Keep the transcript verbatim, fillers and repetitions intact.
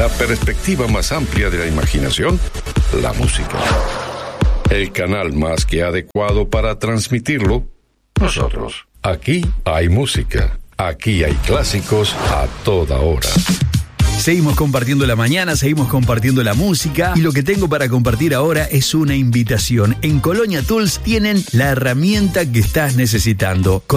La perspectiva más amplia de la imaginación, la música. El canal más que adecuado para transmitirlo, nosotros. Aquí hay música. Aquí hay clásicos a toda hora. Seguimos compartiendo la mañana, seguimos compartiendo la música y lo que tengo para compartir ahora es una invitación. En Colonia Tools tienen la herramienta que estás necesitando.